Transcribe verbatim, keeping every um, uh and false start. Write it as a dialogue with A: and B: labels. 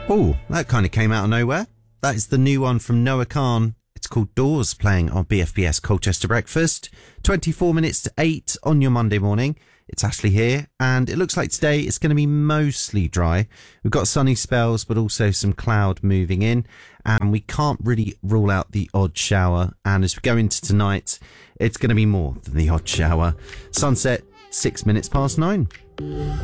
A: Oh, that kind of came out of nowhere. That is the new one from Noah Khan. It's called Doors, playing on B F B S Colchester Breakfast. twenty-four minutes to eight on your Monday morning. It's Ashley here, and it looks like today it's going to be mostly dry. We've got sunny spells, but also some cloud moving in, and we can't really rule out the odd shower. And as we go into tonight, it's going to be more than the odd shower. Sunset, six minutes past nine.